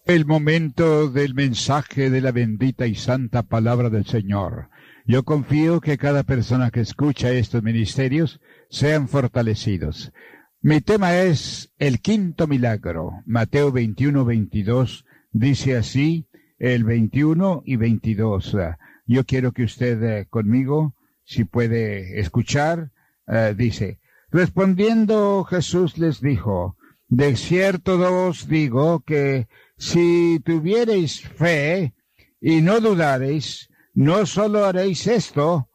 El momento del mensaje de la bendita y santa palabra del Señor. Yo confío que cada persona que escucha estos ministerios sean fortalecidos. Mi tema es el quinto milagro. Mateo 21-22 dice así, el 21 y 22. Yo quiero que usted conmigo, si puede escuchar, dice, respondiendo Jesús les dijo, de cierto os digo que si tuviereis fe y no dudareis, no solo haríais esto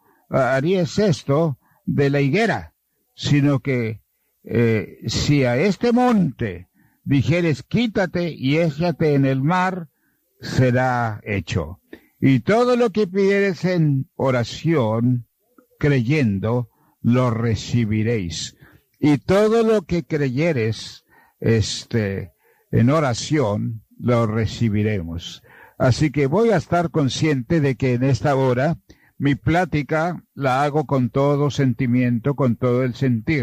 de la higuera, sino que si a este monte dijeres quítate y échate en el mar, será hecho. Y todo lo que pidieres en oración, creyendo, lo recibiréis. Y todo lo que creyeres, en oración, lo recibiremos. Así que voy a estar consciente de que en esta hora mi plática la hago con todo sentimiento, con todo el sentir.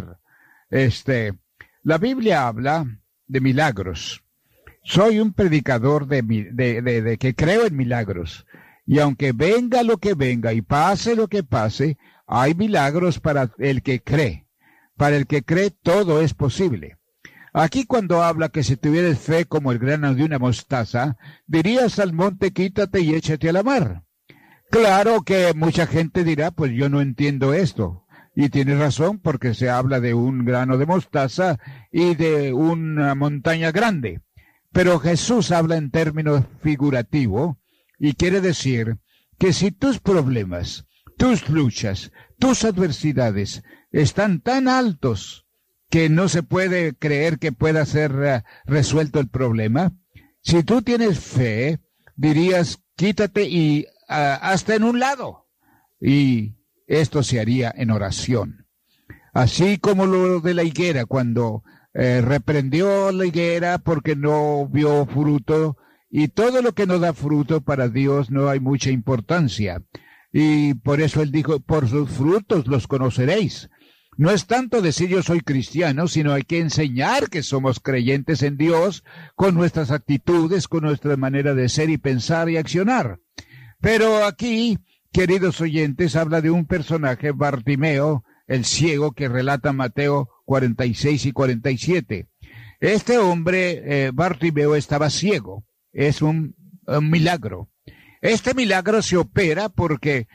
La Biblia habla de milagros. Soy un predicador de que creo en milagros. Y aunque venga lo que venga y pase lo que pase, hay milagros para el que cree. Para el que cree todo es posible. Aquí cuando habla que si tuvieras fe como el grano de una mostaza, dirías al monte quítate y échate a la mar. Claro que mucha gente dirá, pues yo no entiendo esto. Y tiene razón porque se habla de un grano de mostaza y de una montaña grande. Pero Jesús habla en términos figurativos y quiere decir que si tus problemas, tus luchas, tus adversidades están tan altos que no se puede creer que pueda ser resuelto el problema, si tú tienes fe, dirías quítate y hasta en un lado. Y esto se haría en oración. Así como lo de la higuera, cuando reprendió la higuera porque no vio fruto, y todo lo que no da fruto para Dios no hay mucha importancia. Y por eso él dijo, por sus frutos los conoceréis. No es tanto decir yo soy cristiano, sino hay que enseñar que somos creyentes en Dios con nuestras actitudes, con nuestra manera de ser y pensar y accionar. Pero aquí, queridos oyentes, habla de un personaje, Bartimeo, el ciego, que relata Mateo 46 y 47. Este hombre, Bartimeo, estaba ciego. Es un milagro. Este milagro se opera porque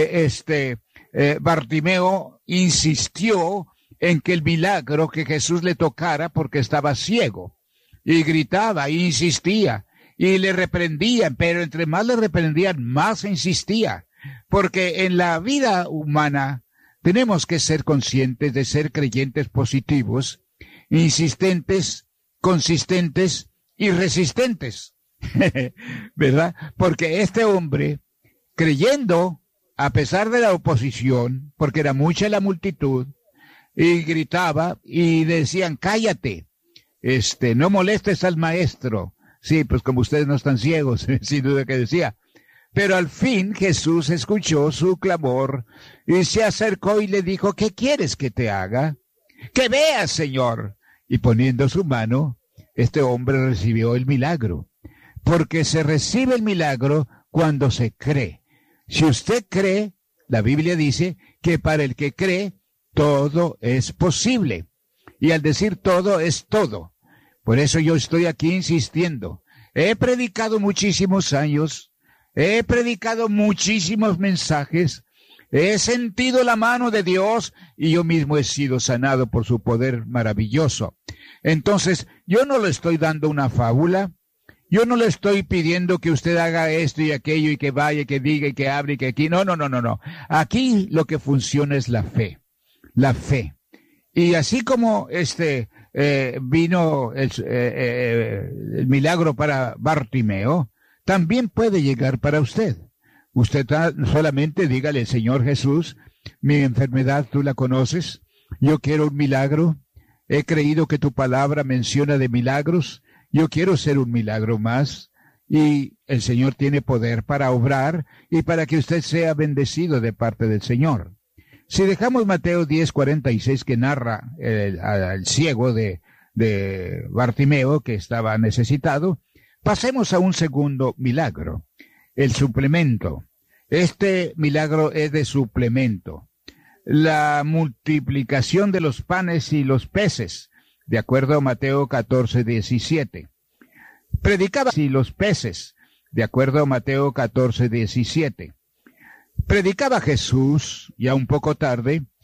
Bartimeo insistió en que el milagro que Jesús le tocara porque estaba ciego. Y gritaba, e insistía, y le reprendían, pero entre más le reprendían, más insistía. Porque en la vida humana tenemos que ser conscientes de ser creyentes positivos, insistentes, consistentes y resistentes. ¿Verdad? Porque este hombre, creyendo, a pesar de la oposición, porque era mucha la multitud, y gritaba, y decían, cállate, no molestes al maestro. Sí, pues como ustedes no están ciegos, sin duda que decía. Pero al fin Jesús escuchó su clamor, y se acercó y le dijo, ¿qué quieres que te haga? Que veas, Señor. Y poniendo su mano, este hombre recibió el milagro. Porque se recibe el milagro cuando se cree. Si usted cree, la Biblia dice que para el que cree, todo es posible. Y al decir todo, es todo. Por eso yo estoy aquí insistiendo. He predicado muchísimos años, he predicado muchísimos mensajes, he sentido la mano de Dios y yo mismo he sido sanado por su poder maravilloso. Entonces, yo no le estoy dando una fábula. Yo no le estoy pidiendo que usted haga esto y aquello y que vaya y que diga y que hable y que aquí. No. Aquí lo que funciona es la fe. La fe. Y así como vino el milagro para Bartimeo, también puede llegar para usted. Usted solamente dígale, Señor Jesús, mi enfermedad tú la conoces. Yo quiero un milagro. He creído que tu palabra menciona de milagros. Yo quiero ser un milagro más y el Señor tiene poder para obrar y para que usted sea bendecido de parte del Señor. Si dejamos Mateo 10:46 que narra al ciego de Bartimeo que estaba necesitado, Pasemos a un segundo milagro, el suplemento. Este milagro es de suplemento. La multiplicación de los panes y los peces, de acuerdo a Mateo 14:17. Predicaba y los peces, de acuerdo a Mateo 14:17. Predicaba Jesús, ya un poco tarde,